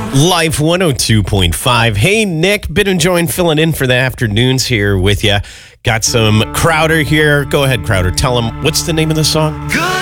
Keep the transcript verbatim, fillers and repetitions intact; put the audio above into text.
Life one oh two point five. Hey, Nick, been enjoying filling in for the afternoons here with you. Got some Crowder here. Go ahead, Crowder. Tell them, what's the name of the song? Good